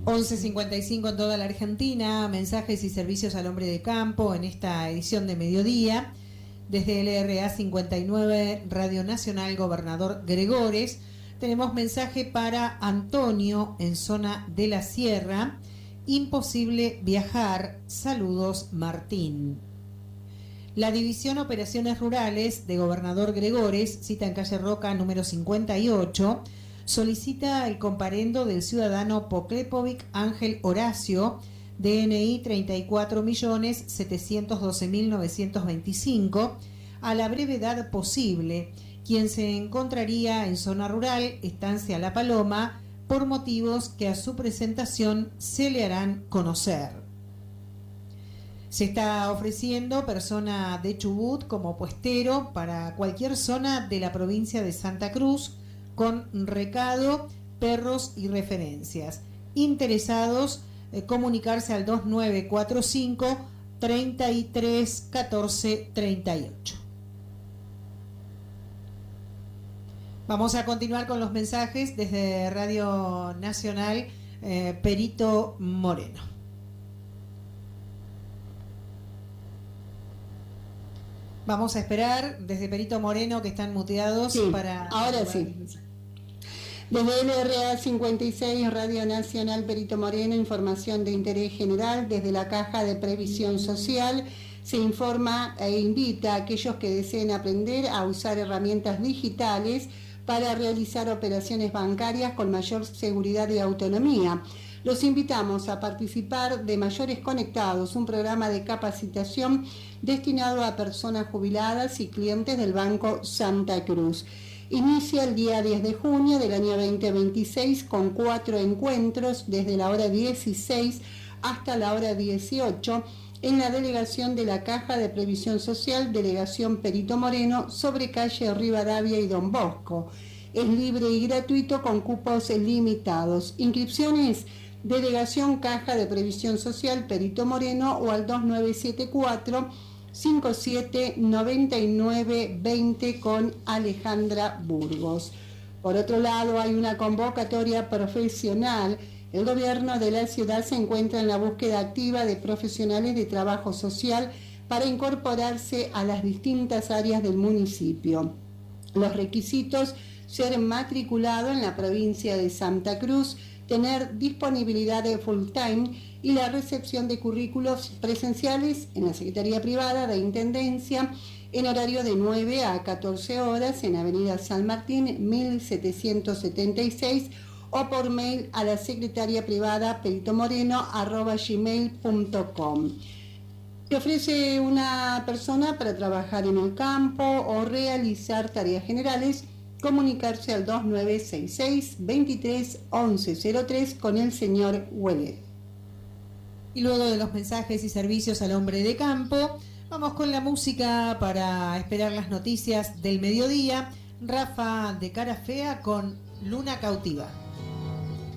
11:55 en toda la Argentina, mensajes y servicios al hombre de campo en esta edición de mediodía. Desde LRA 59, Radio Nacional, Gobernador Gregores, tenemos mensaje para Antonio en zona de la Sierra. Imposible viajar, saludos Martín. La División Operaciones Rurales de Gobernador Gregores, cita en calle Roca número 58, solicita el comparendo del ciudadano Poklepovic Ángel Horacio, DNI 34.712.925, a la brevedad posible, quien se encontraría en zona rural, estancia La Paloma, por motivos que a su presentación se le harán conocer. Se está ofreciendo persona de Chubut como puestero para cualquier zona de la provincia de Santa Cruz, con recado, perros y referencias. Interesados, comunicarse al 2945 33 14 38. Vamos a continuar con los mensajes desde Radio Nacional. Perito Moreno. Vamos a esperar desde Perito Moreno, que están muteados, sí, para... Ahora sí. Desde LRA 56, Radio Nacional, Perito Moreno, información de interés general. Desde la Caja de Previsión Social se informa e invita a aquellos que deseen aprender a usar herramientas digitales para realizar operaciones bancarias con mayor seguridad y autonomía. Los invitamos a participar de Mayores Conectados, un programa de capacitación destinado a personas jubiladas y clientes del Banco Santa Cruz. Inicia el día 10 de junio del año 2026 con 4 encuentros desde la hora 16 hasta la hora 18 en la delegación de la Caja de Previsión Social, delegación Perito Moreno, sobre calle Rivadavia y Don Bosco. Es libre y gratuito con cupos limitados. Inscripciones: delegación Caja de Previsión Social Perito Moreno o al 2974 579920 con Alejandra Burgos. Por otro lado, hay una convocatoria profesional. El gobierno de la ciudad se encuentra en la búsqueda activa de profesionales de trabajo social para incorporarse a las distintas áreas del municipio. Los requisitos: ser matriculado en la provincia de Santa Cruz, tener disponibilidad de full time y la recepción de currículos presenciales en la Secretaría Privada de Intendencia en horario de 9 a 14 horas en Avenida San Martín 1776 o por mail a la secretaria privada peritomoreno@gmail.com. Se ofrece una persona para trabajar en el campo o realizar tareas generales. Comunicarse al 2966 23 1103 con el señor Huelet. Y luego de los mensajes y servicios al hombre de campo, vamos con la música para esperar las noticias del mediodía. Rafa de Cara Fea con Luna Cautiva.